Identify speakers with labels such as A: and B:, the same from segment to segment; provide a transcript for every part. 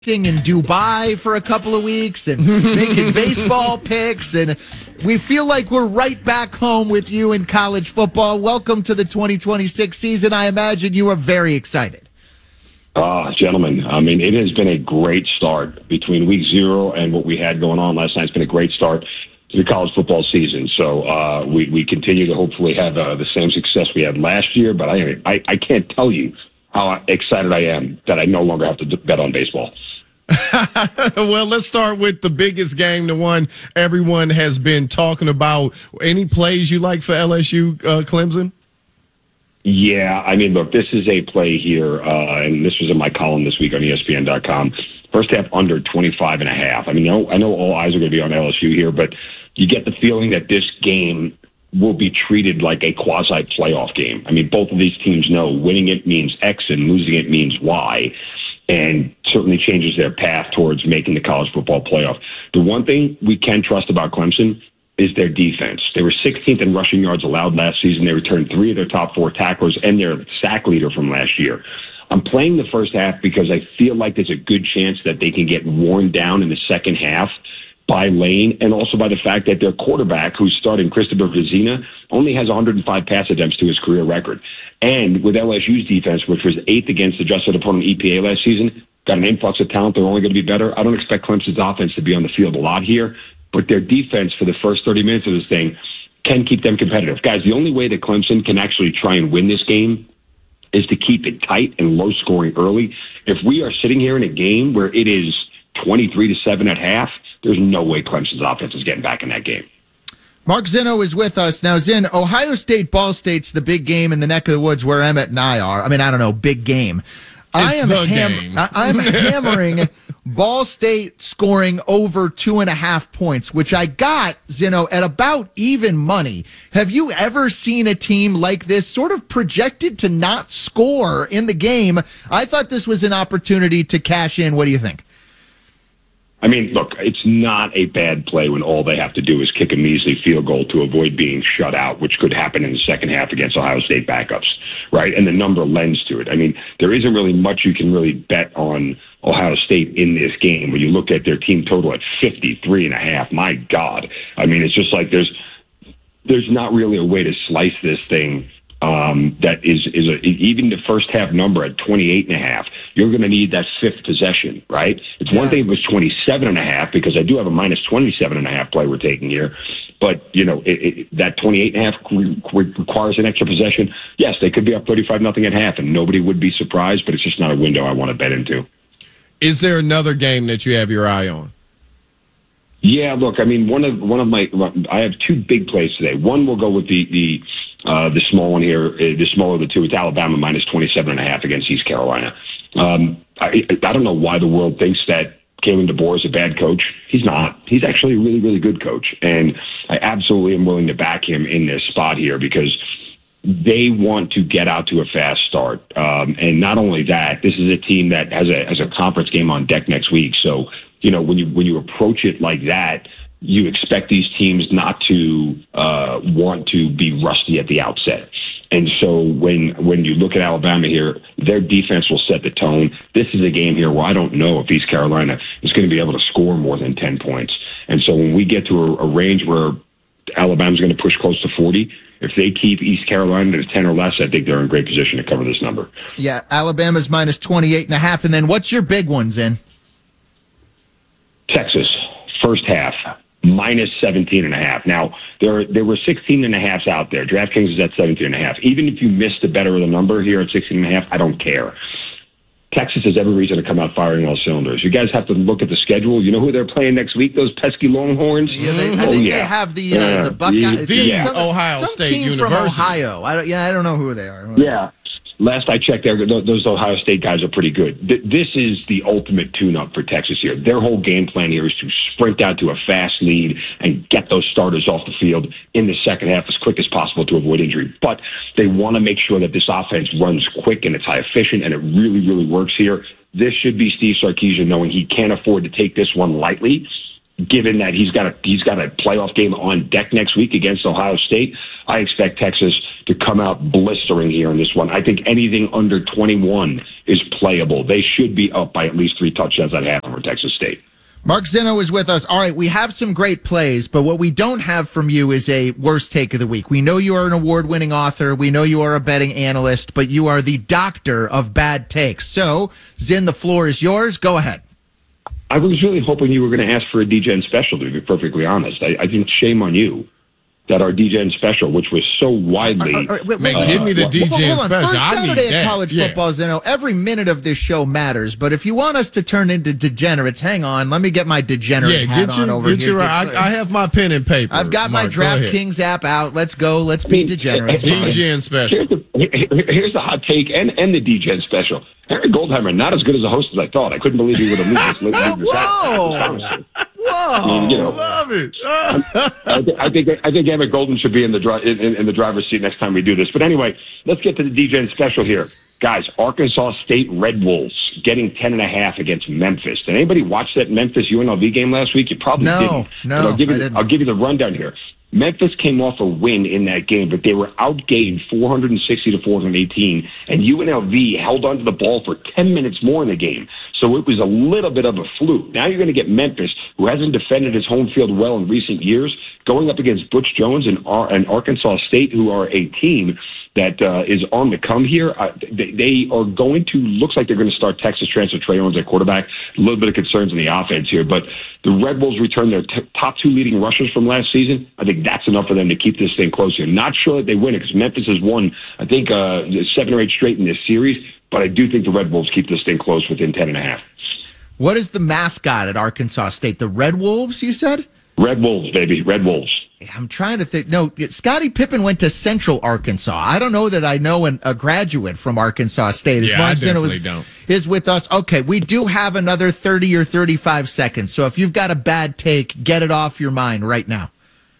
A: in Dubai for a couple of weeks and making baseball picks, and we feel like we're right back home with you in college football. Welcome to the 2026 season. I imagine you are very excited.
B: Gentlemen, I mean, it has been a great start between week 0 and what we had going on last night. It's been a great start to the college football season. So we continue to hopefully have the same success we had last year, but I can't tell you how excited I am that I no longer have to bet on baseball.
C: Well, let's start with the biggest game, the one everyone has been talking about. Any plays you like for LSU, Clemson?
B: Yeah, I mean, look, this is a play here, and this was in my column this week on ESPN.com. First half under 25.5. I mean, I know all eyes are going to be on LSU here, but you get the feeling that this game will be treated like a quasi-playoff game. I mean, both of these teams know winning it means X and losing it means Y, and certainly changes their path towards making the college football playoff. The one thing we can trust about Clemson is their defense. They were 16th in rushing yards allowed last season. They returned 3 of their top 4 tacklers and their sack leader from last year. I'm playing the first half because I feel like there's a good chance that they can get worn down in the second half by Lane, and also by the fact that their quarterback, who's starting, Christopher Vizina, only has 105 pass attempts to his career record. And with LSU's defense, which was 8th against adjusted opponent EPA last season, got an influx of talent. They're only going to be better. I don't expect Clemson's offense to be on the field a lot here, but their defense for the first 30 minutes of this thing can keep them competitive. Guys, the only way that Clemson can actually try and win this game is to keep it tight and low scoring early. If we are sitting here in a game where it is 23-7 at half, there's no way Clemson's offense is getting back in that game.
A: Mark Zinno is with us. Now, Zinn, Ohio State, Ball State's the big game in the neck of the woods where Emmett and I are. I mean, I don't know, big game. I'm hammering Ball State scoring over 2.5 points, which I got, Zinno, at about even money. Have you ever seen a team like this sort of projected to not score in the game? I thought this was an opportunity to cash in. What do you think?
B: I mean, look, it's not a bad play when all they have to do is kick a measly field goal to avoid being shut out, which could happen in the second half against Ohio State backups, right? And the number lends to it. I mean, there isn't really much you can really bet on Ohio State in this game. When you look at their team total at 53.5, my God. I mean, it's just like there's not really a way to slice this thing. That is even the first half number at 28.5. You're going to need that fifth possession, right? It's one thing if it was 27.5, because I do have a minus 27.5 play we're taking here. But, you know, that 28.5 requires an extra possession. Yes, they could be up 35-0 at half, and nobody would be surprised, but it's just not a window I want to bet into. Is
C: there another game that you have your eye on?
B: Yeah, look, I mean, I have 2 big plays today. One will go with the small one here, the smaller of the 2. It's Alabama minus 27.5 against East Carolina. I don't know why the world thinks that Kalen DeBoer is a bad coach. He's not. He's actually a really, really good coach. And I absolutely am willing to back him in this spot here because they want to get out to a fast start. And not only that, this is a team that has a conference game on deck next week. So, you know, when you approach it like that, you expect these teams not to want to be rusty at the outset. And so when you look at Alabama here, their defense will set the tone. This is a game here where I don't know if East Carolina is going to be able to score more than 10 points. And so when we get to a range where Alabama's going to push close to 40, if they keep East Carolina to 10 or less, I think they're in great position to cover this number.
A: Yeah, Alabama's minus 28.5. And then what's your big ones in?
B: Texas, first half, minus 17.5. Now, there were 16.5s out there. DraftKings is at 17.5. Even if you missed the better of the number here at 16.5, I don't care. Texas has every reason to come out firing all cylinders. You guys have to look at the schedule. You know who they're playing next week? Those pesky Longhorns.
A: Yeah, I think they have the Buckeyes.
C: Ohio State
A: team
C: University
A: from Ohio. I don't know who they are.
B: Yeah. Last I checked, those Ohio State guys are pretty good. This is the ultimate tune-up for Texas here. Their whole game plan here is to sprint out to a fast lead and get those starters off the field in the second half as quick as possible to avoid injury. But they want to make sure that this offense runs quick and it's high efficient, and it really, really works here. This should be Steve Sarkisian knowing he can't afford to take this one lightly. given that he's got a playoff game on deck next week against Ohio State, I expect Texas to come out blistering here in this one. I think anything under 21 is playable. They should be up by at least 3 touchdowns at half for Texas State.
A: Mark Zinno is with us. All right, we have some great plays, but what we don't have from you is a worst take of the week. We know you are an award-winning author. We know you are a betting analyst, but you are the doctor of bad takes. So, Zin, the floor is yours. Go ahead.
B: I was really hoping you were going to ask for a DGen special, to be perfectly honest. I think shame on you that our DGen special, which was so widely...
C: Give me the DGen special.
A: First Saturday of college football, Zeno, every minute of this show matters, but if you want us to turn into degenerates, hang on, let me get my degenerate hat on over here.
C: I have my pen and paper.
A: I've got my DraftKings app out. Let's go. Let's be degenerates.
C: DGen special.
B: Here's the hot take and the DGen special. Harry Goldheimer, not as good as a host as I thought. I couldn't believe he would have moved this.
A: Whoa!
C: I mean, love it.
B: I think Emmett Golden should be in the driver's seat next time we do this. But anyway, let's get to the DGen special here. Guys, Arkansas State Red Wolves getting 10.5 against Memphis. Did anybody watch that Memphis UNLV game last week? You probably didn't.
A: No,
B: I'll give you the rundown here. Memphis came off a win in that game, but they were outgained 460 to 418, and UNLV held onto the ball for 10 minutes more in the game. So it was a little bit of a fluke. Now you're going to get Memphis, who hasn't defended his home field well in recent years, going up against Butch Jones and Arkansas State, who are a team that is on the come here. They are going to, looks like they're going to start Texas transfer Trey Owens at quarterback. A little bit of concerns in the offense here, but the Red Bulls return their top 2 leading rushers from last season. I think that's enough for them to keep this thing close here. Not sure that they win it because Memphis has won, I think, 7 or 8 straight in this series, but I do think the Red Wolves keep this thing close within 10.5.
A: What is the mascot at Arkansas State? The Red Wolves, you said?
B: Red Wolves, baby. Red Wolves.
A: I'm trying to think. No, Scottie Pippen went to Central Arkansas. I don't know that I know a graduate from Arkansas State.
C: I definitely don't.
A: Is with us. Okay, we do have another 30 or 35 seconds. So if you've got a bad take, get it off your mind right now.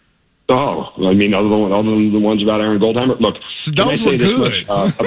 B: Oh, I mean, other than the ones about Aaron Goldheimer. Look,
C: so those were good.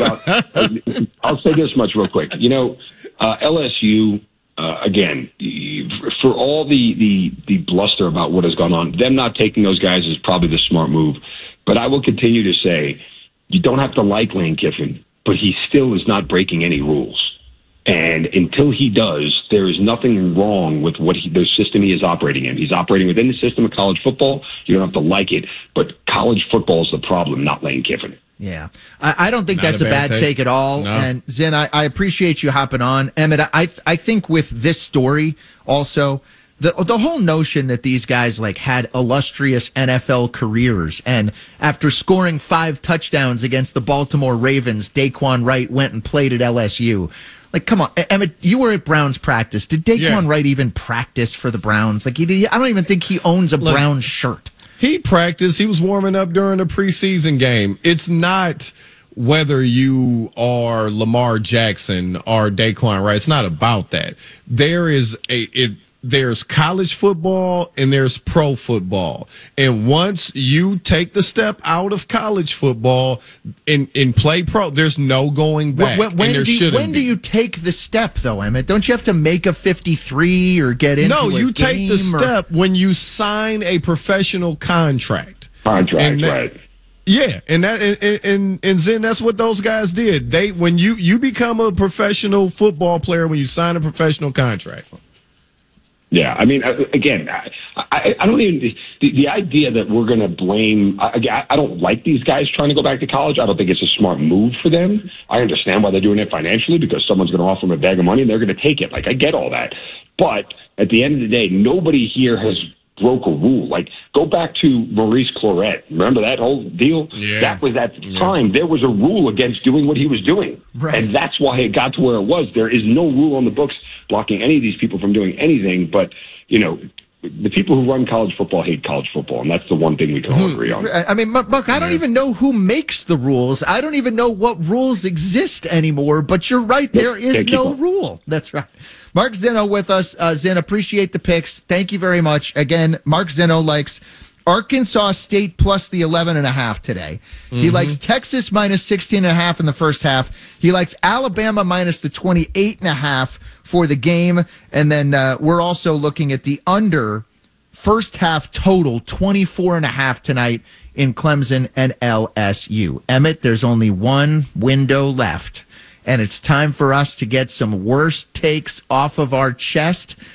B: I'll say this much real quick. You know, LSU. Again, for all the bluster about what has gone on, them not taking those guys is probably the smart move. But I will continue to say, you don't have to like Lane Kiffin, but he still is not breaking any rules. And until he does, there is nothing wrong with the system he is operating in. He's operating within the system of college football. You don't have to like it, but college football is the problem, not Lane Kiffin.
A: Yeah, I don't think that's a bad take at all. No. And Zin, I appreciate you hopping on. Emmett, I think with this story also, the whole notion that these guys like had illustrious NFL careers, and after scoring 5 touchdowns against the Baltimore Ravens, Daquan Wright went and played at LSU. Like, come on, Emmett, you were at Browns practice. Did Daquan Wright even practice for the Browns? Like, I don't even think he owns a Browns shirt.
C: He practiced. He was warming up during a preseason game. It's not whether you are Lamar Jackson or Daquan Wright. It's not about that. There's college football and there's pro football. And once you take the step out of college football and play pro, there's no going back. When
A: do you take the step, though, Emmett? Don't you have to make a 53 or get into
C: No, you take the step when you sign a professional contract.
B: Right.
C: Yeah, and Zen, that's what those guys did. When you become a professional football player when you sign a professional contract.
B: Yeah, I mean, again, I don't even the idea that we're going to blame. I don't like these guys trying to go back to college. I don't think it's a smart move for them. I understand why they're doing it financially because someone's going to offer them a bag of money and they're going to take it. Like, I get all that, but at the end of the day, nobody here has broke a rule. Like, go back to Maurice Clarett. Remember that whole deal?
C: Yeah.
B: That was at the time. There was a rule against doing what he was doing.
A: Right.
B: And that's why it got to where it was. There is no rule on the books blocking any of these people from doing anything. But, you know, the people who run college football hate college football, and that's the one thing we can all agree on.
A: I mean, Mark, I don't even know who makes the rules. I don't even know what rules exist anymore, but you're right. There is no rule. That's right. Mark Zinno with us. Zin, appreciate the picks. Thank you very much. Again, Mark Zinno likes Arkansas State plus the 11.5 today. Mm-hmm. He likes Texas minus 16.5 in the first half. He likes Alabama minus the 28.5 for the game. And then we're also looking at the under First half total 24.5 tonight in Clemson and LSU. Emmett, there's only one window left, and it's time for us to get some worst takes off of our chest